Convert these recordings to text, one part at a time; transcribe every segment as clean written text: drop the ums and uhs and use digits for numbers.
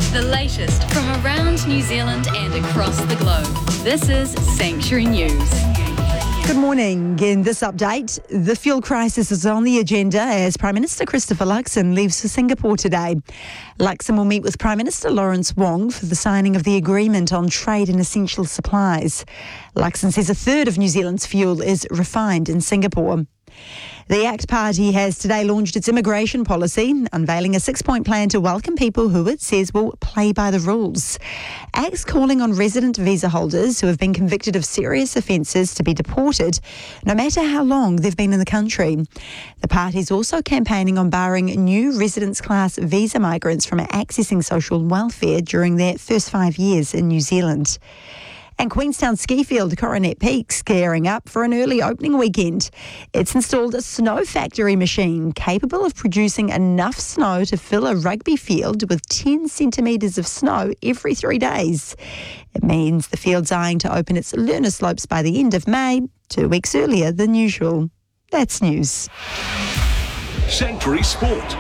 The latest from around New Zealand and across the globe. This is Sanctuary News. Good morning. In this update, the fuel crisis is on the agenda as Prime Minister Christopher Luxon leaves for Singapore today. Luxon will meet with Prime Minister Lawrence Wong for the signing of the agreement on trade in essential supplies. Luxon says a third of New Zealand's fuel is refined in Singapore. The ACT Party has today launched its immigration policy, unveiling a 6-point plan to welcome people who it says will play by the rules. ACT's calling on resident visa holders who have been convicted of serious offences to be deported, no matter how long they've been in the country. The party's also campaigning on barring new residence class visa migrants from accessing social welfare during their first 5 years in New Zealand. And Queenstown ski field Coronet Peak's gearing up for an early opening weekend. It's installed a snow factory machine capable of producing enough snow to fill a rugby field with 10 centimetres of snow every 3 days. It means the field's eyeing to open its learner slopes by the end of May, 2 weeks earlier than usual. That's news. Sanctuary Sport.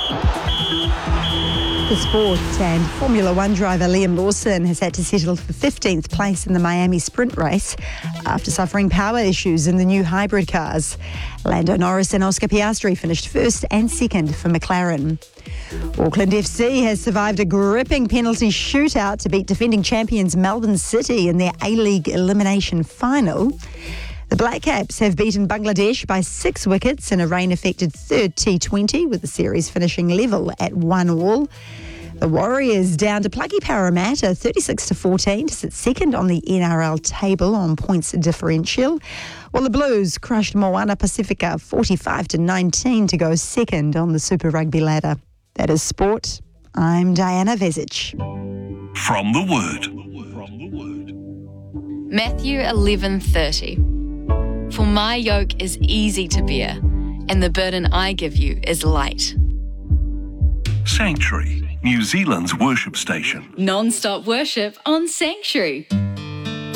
The sport, and Formula One driver Liam Lawson has had to settle for 15th place in the Miami sprint race after suffering power issues in the new hybrid cars. Lando Norris and Oscar Piastri finished first and second for McLaren. Auckland FC has survived a gripping penalty shootout to beat defending champions Melbourne City in their A-League elimination final. The Black Caps have beaten Bangladesh by 6 wickets in a rain-affected third T20, with the series finishing level at 1-1. The Warriors down to plucky Parramatta 36-14 to sit second on the NRL table on points differential, while the Blues crushed Moana Pacifica 45-19 to go second on the Super Rugby ladder. That is sport. I'm Diana Vezic. From the Word. Matthew 11:30. For my yoke is easy to bear, and the burden I give you is light. Sanctuary, New Zealand's worship station. Non-stop worship on Sanctuary.